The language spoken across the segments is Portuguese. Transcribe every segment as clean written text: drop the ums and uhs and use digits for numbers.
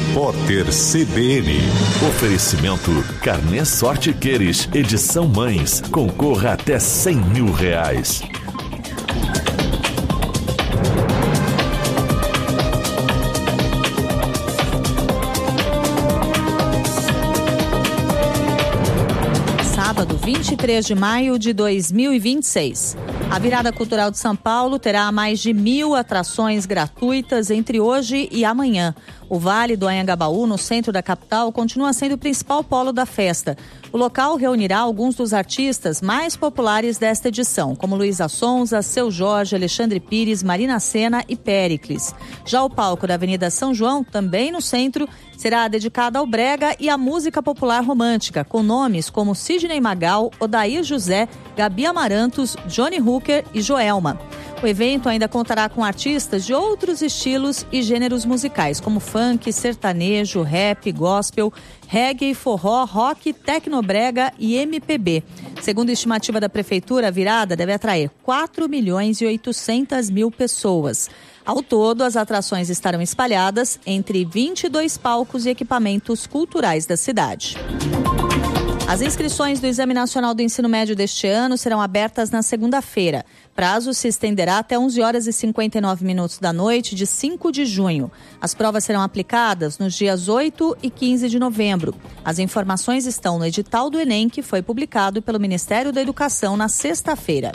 Repórter CBN. Oferecimento Carnê Sorte Queires, edição Mães. Concorra até R$100 mil. Sábado, 23 de maio de 2026. A Virada Cultural de São Paulo terá mais de 1.000 atrações gratuitas entre hoje e amanhã. O Vale do Anhangabaú, no centro da capital, continua sendo o principal polo da festa. O local reunirá alguns dos artistas mais populares desta edição, como Luísa Sonza, Seu Jorge, Alexandre Pires, Marina Sena e Péricles. Já o palco da Avenida São João, também no centro, será dedicado ao brega e à música popular romântica, com nomes como Sidney Magal, Odair José, Gabi Amarantos, Johnny Hooker e Joelma. O evento ainda contará com artistas de outros estilos e gêneros musicais, como funk, sertanejo, rap, gospel, reggae, forró, rock, tecnobrega e MPB. Segundo a estimativa da Prefeitura, a virada deve atrair 4.800.000 pessoas. Ao todo, as atrações estarão espalhadas entre 22 palcos e equipamentos culturais da cidade. As inscrições do Exame Nacional do Ensino Médio deste ano serão abertas na segunda-feira. Prazo se estenderá até 11h59 da noite de 5 de junho. As provas serão aplicadas nos dias 8 e 15 de novembro. As informações estão no edital do Enem, que foi publicado pelo Ministério da Educação na sexta-feira.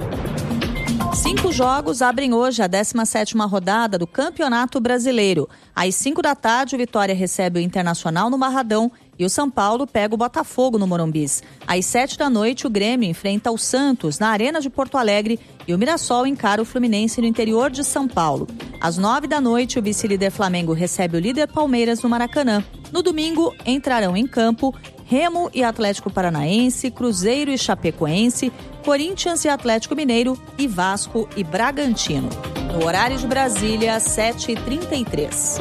5 jogos abrem hoje a 17ª rodada do Campeonato Brasileiro. Às 5 da tarde, o Vitória recebe o Internacional no Barradão e o São Paulo pega o Botafogo no Morumbis. Às 7 da noite, o Grêmio enfrenta o Santos na Arena de Porto Alegre e o Mirassol encara o Fluminense no interior de São Paulo. Às 9 da noite, o vice-líder Flamengo recebe o líder Palmeiras no Maracanã. No domingo, entrarão em campo Remo e Atlético Paranaense, Cruzeiro e Chapecoense, Corinthians e Atlético Mineiro e Vasco e Bragantino. No horário de Brasília, 7h33.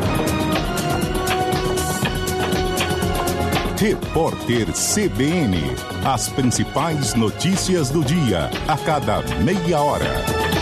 Repórter CBN. As principais notícias do dia, a cada meia hora.